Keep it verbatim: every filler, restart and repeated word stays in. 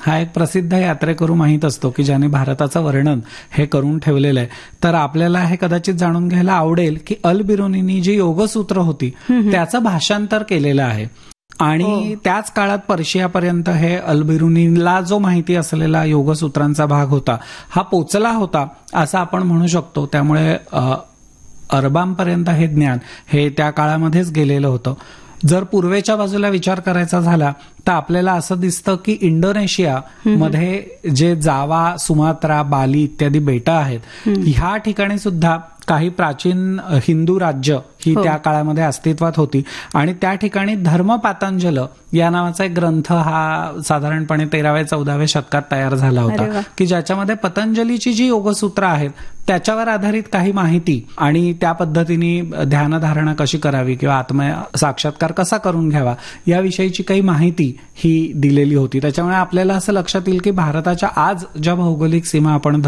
हा एक प्रसिद्ध यात्रेकरू माहीत असतो की ज्याने भारताचं वर्णन हे करून ठेवलेलं आहे. तर आपल्याला हे कदाचित जाणून घ्यायला आवडेल की अल बिरुनीनी जी योगसूत्र होती त्याचं भाषांतर केलेलं आहे. आणि त्याच काळात पर्शियापर्यंत हे अल बिरुनीला जो माहिती असलेला योगसूत्रांचा भाग होता हा पोचला होता असं आपण म्हणू शकतो. त्यामुळे अरबांपर्यंत हे ज्ञान हे त्या काळामध्येच गेलेलं होतं. जर पूर्वेच्या बाजूला विचार करायचा झाला तर आपल्याला असं दिसतं की इंडोनेशिया मध्ये जे जावा, सुमात्रा, बाली इत्यादी बेटं आहेत ह्या ठिकाणी सुद्धा काही प्राचीन हिंदू राज्य ही त्या काळामध्ये अस्तित्वात होती. आणि त्या ठिकाणी धर्म पातंजल या नावाचा एक ग्रंथ हा साधारणपणे तेराव्या चौदाव्या शतकात तयार झाला होता की ज्याच्यामध्ये पतंजलीची जी योगसूत्र आहेत त्याच्यावर आधारित काही माहिती आणि त्या पद्धतीने ध्यानधारणा कशी करावी किंवा आत्म साक्षात्कार कसा करून घ्यावा याविषयीची काही माहिती ही दिलेली होती. त्याच्यामुळे आपल्याला असं लक्षात येईल की भारताच्या आज ज्या भौगोलिक सीमा आपण